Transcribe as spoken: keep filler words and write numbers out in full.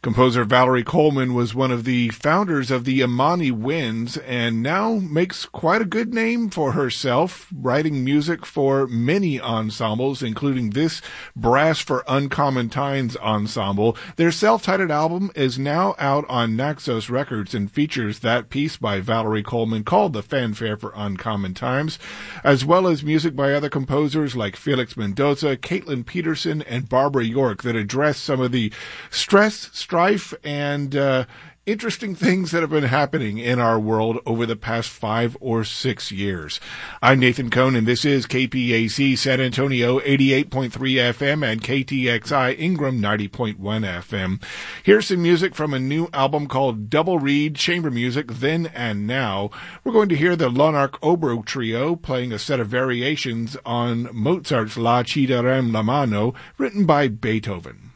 Composer Valerie Coleman was one of the founders of the Imani Winds and now makes quite a good name for herself, writing music for many ensembles, including this Brass for Uncommon Times ensemble. Their self-titled album is now out on Naxos Records and features that piece by Valerie Coleman called The Fanfare for Uncommon Times, as well as music by other composers like Felix Mendoza, Caitlin Peterson, and Barbara York that address some of the stress, strife, and uh, interesting things that have been happening in our world over the past five or six years. I'm Nathan Cohn, and this is K P A C San Antonio eighty-eight point three F M and K T X I Ingram ninety point one F M. Here's some music from a new album called Double Reed Chamber Music Then and Now. We're going to hear the Lonarch Oboe Trio playing a set of variations on Mozart's La Ci darem la mano, written by Beethoven.